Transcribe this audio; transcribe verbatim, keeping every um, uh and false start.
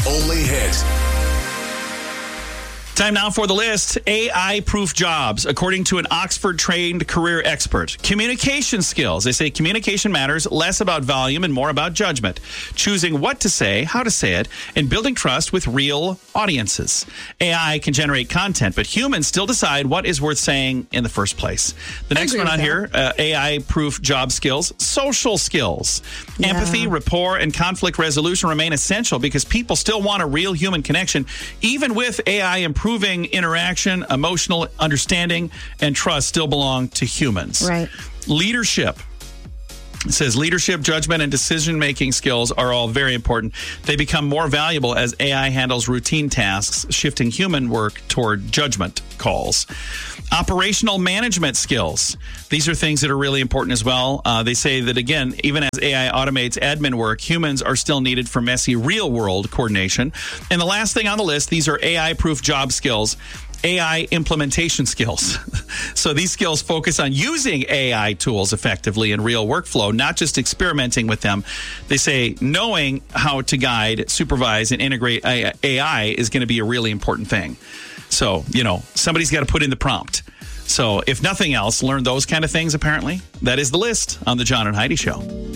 only hit. Time now for the list. A I-proof jobs, according to an Oxford-trained career expert. Communication skills. They say communication matters less about volume and more about judgment. Choosing what to say, how to say it, and building trust with real audiences. A I can generate content, but humans still decide what is worth saying in the first place. The next one on here, uh, A I-proof job skills. Social skills. Yeah. Empathy, rapport, and conflict resolution remain essential because people still want a real human connection, even with A I improving. Improving interaction, emotional understanding, and trust still belong to humans. Right. Leadership. It says leadership, judgment, and decision-making skills are all very important. They become more valuable as A I handles routine tasks, shifting human work toward judgment calls. Operational management skills. These are things that are really important as well. Uh, they say that, again, even as A I automates admin work, humans are still needed for messy real-world coordination. And the last thing on the list, these are A I-proof job skills. A I implementation skills. So these skills focus on using A I tools effectively in real workflow, not just experimenting with them. They say knowing how to guide, supervise, and integrate A I is going to be a really important thing. So, you know, somebody's got to put in the prompt. So if nothing else, learn those kind of things, apparently. That is the list on the John and Heidi Show.